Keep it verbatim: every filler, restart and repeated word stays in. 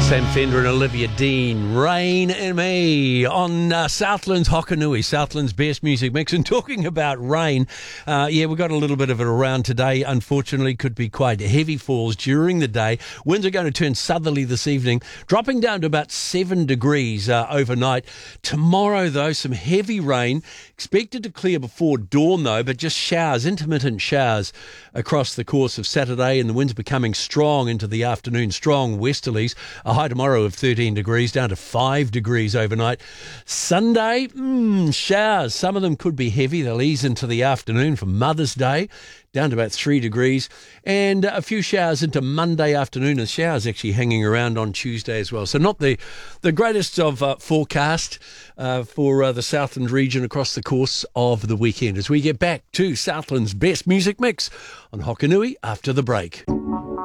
Sam Fender and Olivia Dean, Rain and Me on uh, Southland's Hokanui, Southland's best music mix. And talking about rain, uh, yeah, we've got a little bit of it around today. Unfortunately, could be quite heavy falls during the day. Winds are going to turn southerly this evening, dropping down to about seven degrees uh, overnight. Tomorrow, though, some heavy rain expected to clear before dawn, though, but just showers, intermittent showers across the course of Saturday, and the winds becoming strong into the afternoon, strong westerlies. A high tomorrow of thirteen degrees, down to five degrees overnight. Sunday, mm, showers. Some of them could be heavy. They'll ease into the afternoon for Mother's Day, down to about three degrees. And a few showers into Monday afternoon, and showers actually hanging around on Tuesday as well. So not the, the greatest of uh, forecast uh, for uh, the Southland region across the course of the weekend, as we get back to Southland's best music mix on Hokanui after the break.